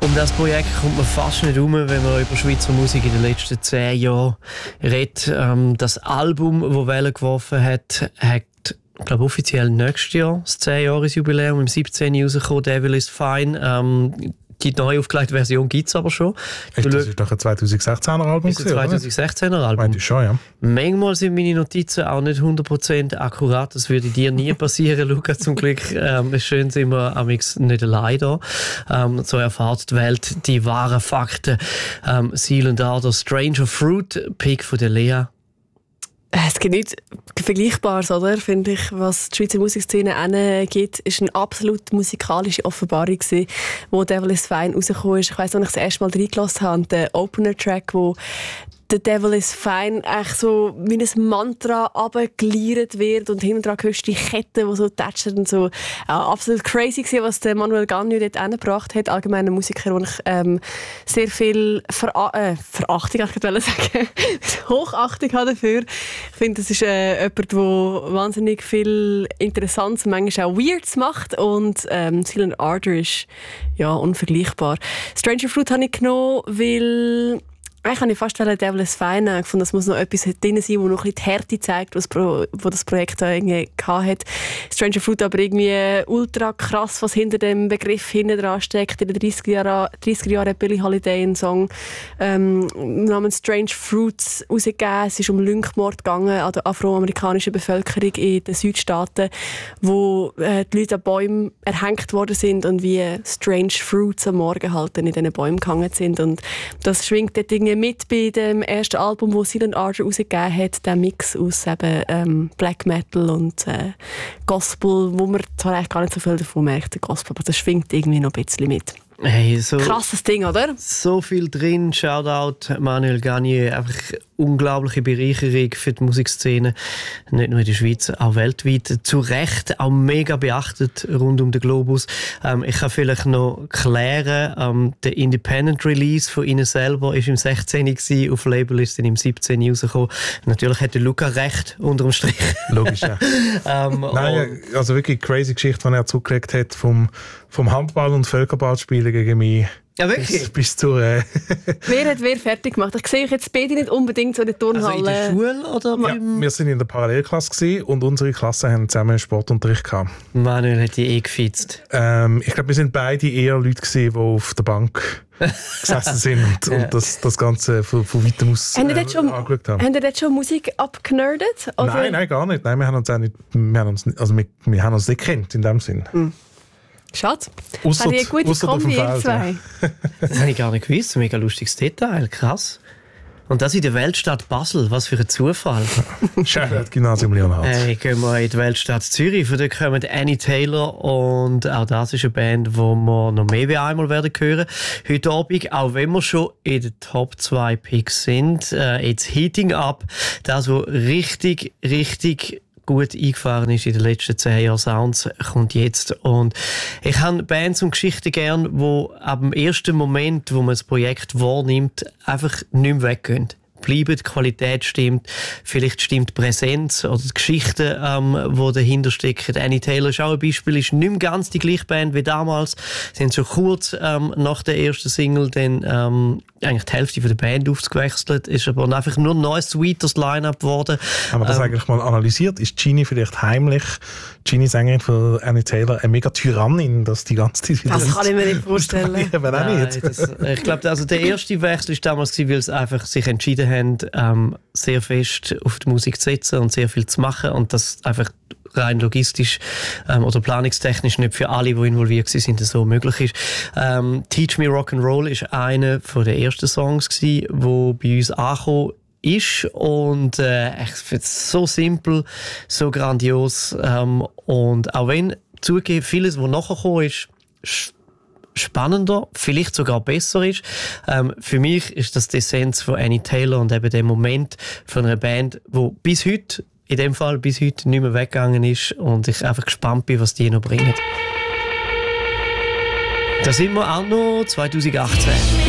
Um das Projekt kommt man fast nicht herum, wenn man über Schweizer Musik in den letzten 10 Jahren redet. Das Album, das Welle geworfen hat, ich glaube offiziell nächstes Jahr das 10-Jahres-Jubiläum im 17. rausgekommen, «Devil is Fine». Die neu aufgelegte Version gibt es aber schon. Das ist doch ein 2016er Album. Das ist ein 2016er Album. Meinte ich schon, ja. Manchmal sind meine Notizen auch nicht 100% akkurat. Das würde dir nie passieren, Luca. Zum Glück ist schön, sind wir amigs nicht allein da. So erfahrt die Welt die wahren Fakten. Seal & Ardor, «Stranger Fruit», Pick von der Lea. Es gibt nichts Vergleichbares, oder? Finde ich, was die Schweizer Musikszene angeht, ist eine absolut musikalische Offenbarung gewesen, wo «Devil is Fine» rausgekommen ist. Ich weiss, als ich das erste Mal reingelassen habe, der Opener-Track, wo «The Devil is Fine» eigentlich so wie ein Mantra runtergeliert wird und hinten dran hörst du die Kette, die so tätschert und so. Absolut crazy gewesen, was der Manuel Gagnon dort hingebracht hat. Allgemein ein Musiker, wo ich sehr viel Verachtung, ich wollte sagen, Hochachtung habe dafür. Ich finde, das ist jemand, der wahnsinnig viel Interessantes und manchmal auch Weirds macht und Seal & Ardor ist ja unvergleichbar. «Stranger Fruit» habe ich genommen, weil ich habe fast «Devil is Fine» gefunden. Es muss noch etwas drin sein, das noch ein bisschen die Härte zeigt, was das Projekt da irgendwie hatte. «Stranger Fruit» aber irgendwie ultra krass, was hinter dem Begriff hinten dran steckt. In den 30er Jahren hat Billie Holiday einen Song namens «Strange Fruits» rausgegeben. Es ist um Lynchmord gegangen an der afroamerikanischen Bevölkerung in den Südstaaten, wo die Leute an Bäumen erhängt worden sind und wie «Strange Fruits» am Morgen halt in diesen Bäumen gehangen sind. Und das schwingt dort irgendwie mit bei dem ersten Album, das Seal & Ardor rausgegeben hat, der Mix aus eben, Black Metal und Gospel, wo man zwar eigentlich gar nicht so viel davon merkt, der Gospel, aber das schwingt irgendwie noch ein bisschen mit. Hey, so krasses Ding, oder? So viel drin. Shoutout Manuel Gagnon. Einfach unglaubliche Bereicherung für die Musikszene. Nicht nur in der Schweiz, auch weltweit. Zu Recht auch mega beachtet rund um den Globus. Ich kann vielleicht noch klären, der Independent Release von ihnen selber war im 16. gewesen, auf Label ist dann im 17. rausgekommen. Natürlich hat der Luca recht, unterm Strich. Logisch, ja. Nein, also wirklich crazy Geschichte, die er zurückgelegt hat vom Handball- und Völkerballspielen gegen mich. Ja, wirklich? Bis zur... Wer hat wer fertig gemacht? Ich sehe euch jetzt beide nicht unbedingt so in der Turnhalle. Also in der Schule? Oder ja, wir sind in der Parallelklasse gewesen und unsere Klasse haben zusammen einen Sportunterricht gehabt. Manuel hat die gefitzt. Ich glaube, wir sind beide eher Leute gewesen, die auf der Bank gesessen sind und das Ganze von weitem aus angeschaut haben. Haben ihr dort schon Musik abgenerdet? Nein, gar nicht. Nein, wir haben uns auch nicht... Wir haben uns nicht gekannt in dem Sinn. Schade. Das habe ich eine gute Kombi, ihr zwei. Das habe ich gar nicht gewusst. Mega lustiges Detail. Krass. Und das in der Weltstadt Basel. Was für ein Zufall. Schön, Gymnasium Leonhard. Gehen wir in die Weltstadt Zürich. Von dort kommen Annie Taylor. Und auch das ist eine Band, die wir noch mehr wie einmal werden hören heute Abend. Auch wenn wir schon in den Top 2 Picks sind. Jetzt Heating Up. Das, was richtig gut eingefahren ist in den letzten 10 Jahren Sounds, kommt jetzt. Und ich habe Bands und Geschichten gern, die ab dem ersten Moment, wo man das Projekt wahrnimmt, einfach nicht mehr weggehen. Bleiben, die Qualität stimmt, vielleicht stimmt die Präsenz oder die Geschichten, die dahinter stecken. Annie Taylor ist auch ein Beispiel, ist nicht mehr ganz die gleiche Band wie damals. Sie sind schon kurz nach der ersten Single dann eigentlich die Hälfte von der Band aufgewechselt, ist aber einfach nur ein neues, sweeteres Line-Up geworden. Haben wir das eigentlich mal analysiert? Ist Genie vielleicht heimlich, Genie Sängerin von Annie Taylor, eine mega Tyrannin, dass die ganze Zeit wieder... Das kann ich mir nicht vorstellen. Ich glaube, also der erste Wechsel war damals, weil sie einfach sich entschieden haben, sehr fest auf die Musik zu setzen und sehr viel zu machen und das einfach rein logistisch oder planungstechnisch nicht für alle, die involviert waren, so möglich ist. «Teach Me Rock'n'Roll» ist einer der ersten Songs, der bei uns angekommen ist und ich finde es so simpel, so grandios und auch wenn zugegeben vieles, was nachher gekommen ist, spannender, vielleicht sogar besser ist. Für mich ist das die Essenz von Annie Taylor und eben der Moment von einer Band, die bis heute nicht mehr weggegangen ist und ich einfach gespannt bin, was die noch bringen. Da sind wir auch noch 2018.